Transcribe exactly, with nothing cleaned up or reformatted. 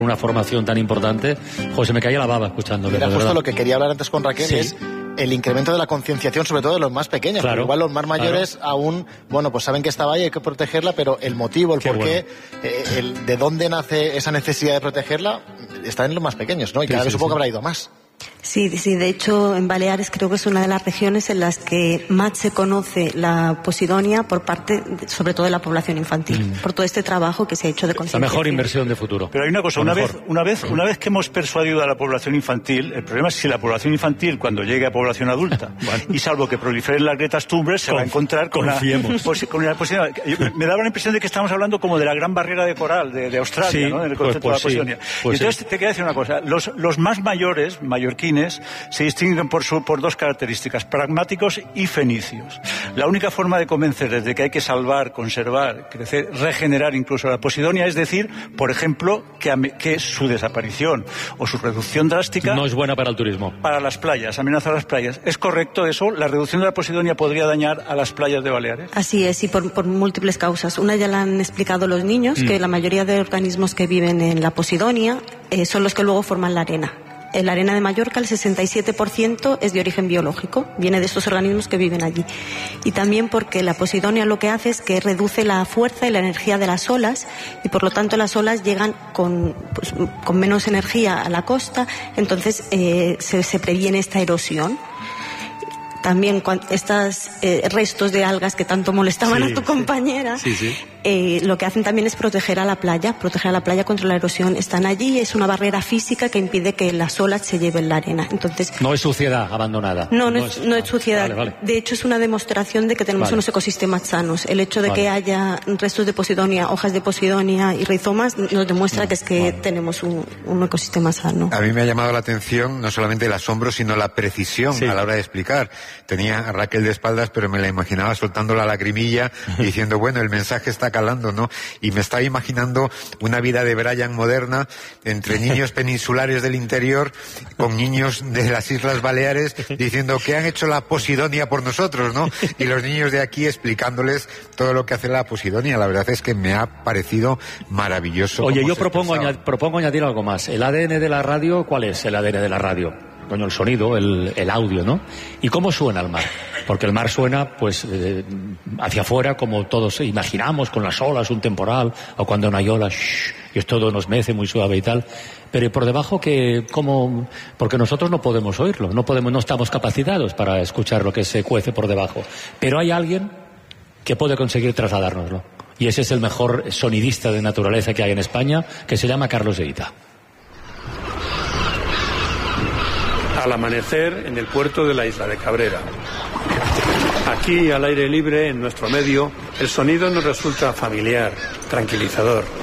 una formación tan importante, José, me caía la baba escuchándole. Era justo lo que quería hablar antes con Raquel, sí. es el incremento de la concienciación, sobre todo de los más pequeños. Claro, igual los más mayores claro. aún, bueno, pues saben que estaba ahí, hay que protegerla, pero el motivo, el porqué, bueno. eh, el de dónde nace esa necesidad de protegerla, está en los más pequeños, ¿no? Y cada sí, vez sí, supongo sí. que habrá ido a más. Sí, sí, de hecho en Baleares creo que es una de las regiones en las que más se conoce la posidonia por parte, sobre todo de la población infantil, mm. por todo este trabajo que se ha hecho de concienciación. La mejor inversión de futuro. Pero hay una cosa, una vez, una vez, una vez que hemos persuadido a la población infantil, el problema es si la población infantil cuando llegue a población adulta, bueno. y salvo que proliferen las Gretas Thunberg, se Conf, va a encontrar con la, posi, con la posidonia. Me daba la impresión de que estamos hablando como de la gran barrera de coral de, de Australia, sí, ¿no? En el concepto pues, pues de la posidonia. Sí, pues y entonces sí. te quería decir una cosa, los, los más mayores, mallorquines, se distinguen por, su, por dos características, pragmáticos y fenicios. La única forma de convencerles de que hay que salvar, conservar, crecer, regenerar incluso la posidonia es decir, por ejemplo, que, que su desaparición o su reducción drástica no es buena para el turismo. Para las playas, amenaza a las playas. ¿Es correcto eso? ¿La reducción de la posidonia podría dañar a las playas de Baleares? Así es, y por, por múltiples causas. Una ya la han explicado los niños, mm. que la mayoría de organismos que viven en la posidonia eh, son los que luego forman la arena. En la arena de Mallorca el sesenta y siete por ciento es de origen biológico, viene de estos organismos que viven allí. Y también porque la posidonia lo que hace es que reduce la fuerza y la energía de las olas y por lo tanto las olas llegan con, pues, con menos energía a la costa, entonces eh, se, se previene esta erosión. También estos eh, restos de algas que tanto molestaban sí, a tu compañera, sí, sí. Eh, lo que hacen también es proteger a la playa, proteger a la playa contra la erosión. Están allí, es una barrera física que impide que las olas se lleven la arena. Entonces, no es suciedad abandonada. No, no, no, es, no es suciedad. Vale, vale. De hecho, es una demostración de que tenemos vale. unos ecosistemas sanos. El hecho de vale. que haya restos de posidonia, hojas de posidonia y rizomas nos demuestra no, que es que vale. tenemos un, un ecosistema sano. A mí me ha llamado la atención no solamente el asombro, sino la precisión sí. a la hora de explicar. Tenía a Raquel de espaldas, pero me la imaginaba soltando la lagrimilla y diciendo, bueno, el mensaje está calando, ¿no? Y me estaba imaginando una vida de Brian moderna entre niños peninsulares del interior con niños de las Islas Baleares diciendo que han hecho la posidonia por nosotros, ¿no? Y los niños de aquí explicándoles todo lo que hace la posidonia. La verdad es que me ha parecido maravilloso. Oye, yo propongo, añad, propongo añadir algo más. ¿El A D N de la radio? ¿Cuál es el A D N de la radio? Coño, el sonido, el, el audio, ¿no? ¿Y cómo suena el mar? Porque el mar suena, pues, eh, hacia afuera, como todos imaginamos, con las olas, un temporal, o cuando no hay olas, shh, y todo nos mece muy suave y tal. Pero por debajo, que, ¿cómo? Porque nosotros no podemos oírlo, no podemos, no estamos capacitados para escuchar lo que se cuece por debajo. Pero hay alguien que puede conseguir trasladárnoslo. Y ese es el mejor sonidista de naturaleza que hay en España, que se llama Carlos Eguita. Al amanecer en el puerto de la isla de Cabrera. Aquí, al aire libre, en nuestro medio, el sonido nos resulta familiar, tranquilizador.